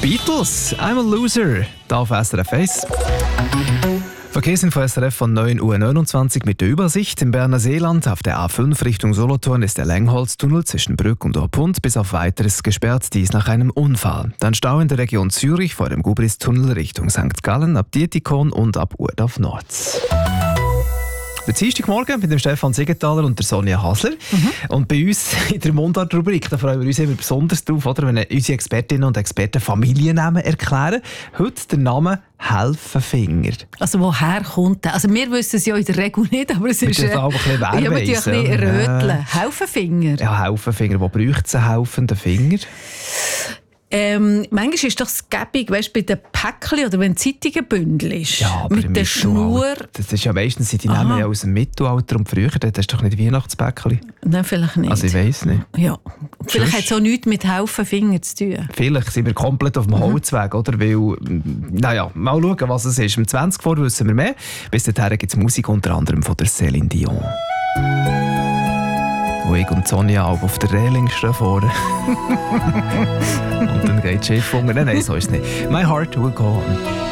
Beatles, I'm a Loser, hier auf SRF 1. Verkehrsinfo SRF von 9:29 Uhr mit der Übersicht. Im Berner Seeland auf der A5 Richtung Solothurn ist der Längholztunnel zwischen Brück und Orpund bis auf Weiteres gesperrt, dies nach einem Unfall. Dann Stau in der Region Zürich vor dem Gubristunnel Richtung St. Gallen, ab Dietikon und ab Urdorf Nord. Der Dienstagmorgen mit dem Stefan Siegenthaler und der Sonja Hasler. Und bei uns in der Mundart-Rubrik, da freuen wir uns immer besonders drauf, oder, wenn unsere Expertinnen und Experten Familiennamen erklären. Heute der Name Helfenfinger. Also woher kommt der? Also wir wissen es ja in der Regel nicht, aber es ist... Wir auch ein bisschen ja, wir tun ein bisschen röteln. Helfenfinger? Ja, Helfenfinger. Wo braucht es einen helfenden Finger? Manchmal ist doch das gäbig, weißt, bei den Päckchen oder wenn Zeitungen Bündel ist. Ja, aber mit der Schnur. Das ist ja meistens, die nehmen ja aus dem Mittelalter und früher, das ist doch nicht Weihnachtspäckchen. Nein, vielleicht nicht. Also ich weiss nicht. Ja. Vielleicht hat es auch nichts mit Helfenfinger zu tun. Vielleicht sind wir komplett auf dem Holzweg, oder? Weil, naja, mal schauen, was es ist. Um 20 vor wissen wir mehr. Bis dahin gibt es Musik unter anderem von der Céline Dion. Wo ich und Sonja auch auf der Reling stehen vorne. Und dann geht das Schiff unter. Nein, so ist es nicht. My heart will go on.